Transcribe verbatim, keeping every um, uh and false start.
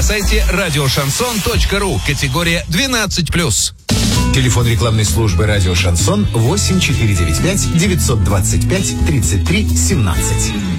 сайте радио шансон точка ру. Категория двенадцать плюс. Телефон рекламной службы «Радио Шансон» восемь четыре девять пять девятьсот двадцать пять тридцать три семнадцать.